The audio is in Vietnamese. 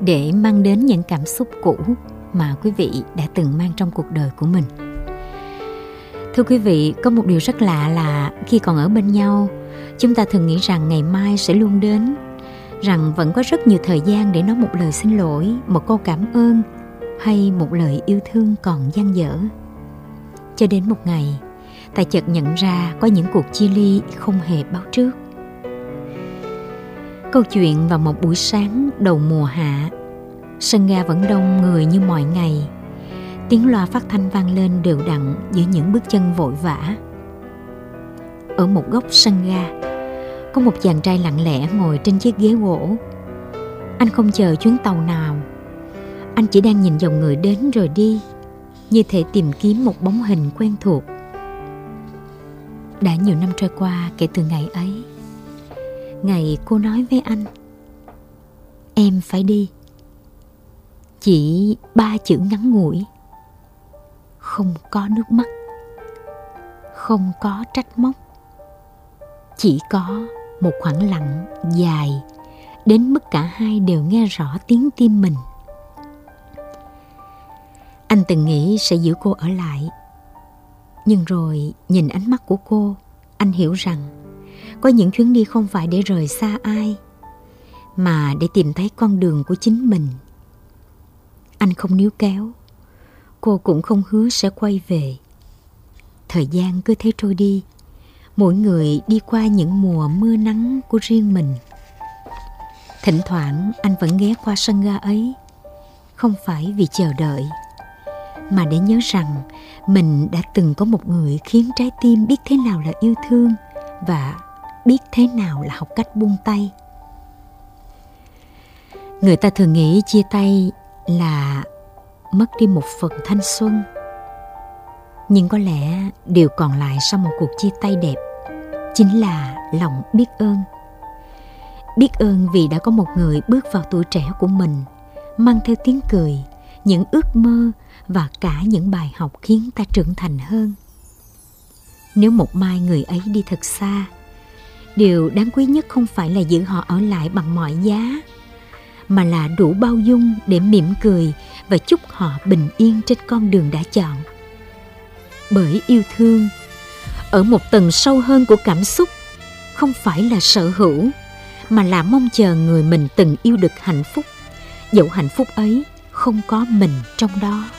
để mang đến những cảm xúc cũ mà quý vị đã từng mang trong cuộc đời của mình. Thưa quý vị, có một điều rất lạ là khi còn ở bên nhau, chúng ta thường nghĩ rằng ngày mai sẽ luôn đến, rằng vẫn có rất nhiều thời gian để nói một lời xin lỗi, một câu cảm ơn hay một lời yêu thương còn dang dở. Cho đến một ngày, ta chợt nhận ra có những cuộc chia ly không hề báo trước. Câu chuyện vào một buổi sáng đầu mùa hạ, sân ga vẫn đông người như mọi ngày. Tiếng loa phát thanh vang lên đều đặn giữa những bước chân vội vã. Ở một góc sân ga, có một chàng trai lặng lẽ ngồi trên chiếc ghế gỗ. Anh không chờ chuyến tàu nào. Anh chỉ đang nhìn dòng người đến rồi đi, như thể tìm kiếm một bóng hình quen thuộc. Đã nhiều năm trôi qua kể từ ngày ấy, ngày cô nói với anh, em phải đi. Chỉ 3 chữ ngắn ngủi, không có nước mắt, không có trách móc, chỉ có một khoảng lặng dài đến mức cả hai đều nghe rõ tiếng tim mình. Anh từng nghĩ sẽ giữ cô ở lại, nhưng rồi nhìn ánh mắt của cô, anh hiểu rằng có những chuyến đi không phải để rời xa ai, mà để tìm thấy con đường của chính mình. Anh không níu kéo, cô cũng không hứa sẽ quay về. Thời gian cứ thế trôi đi, mỗi người đi qua những mùa mưa nắng của riêng mình. Thỉnh thoảng anh vẫn ghé qua sân ga ấy, không phải vì chờ đợi, mà để nhớ rằng mình đã từng có một người khiến trái tim biết thế nào là yêu thương và biết thế nào là học cách buông tay. Người ta thường nghĩ chia tay là mất đi một phần thanh xuân, nhưng có lẽ điều còn lại sau một cuộc chia tay đẹp chính là lòng biết ơn. Biết ơn vì đã có một người bước vào tuổi trẻ của mình, mang theo tiếng cười, những ước mơ và cả những bài học khiến ta trưởng thành hơn. Nếu một mai người ấy đi thật xa, điều đáng quý nhất không phải là giữ họ ở lại bằng mọi giá, mà là đủ bao dung để mỉm cười và chúc họ bình yên trên con đường đã chọn. Bởi yêu thương, ở một tầng sâu hơn của cảm xúc, không phải là sở hữu, mà là mong chờ người mình từng yêu được hạnh phúc, dẫu hạnh phúc ấy không có mình trong đó.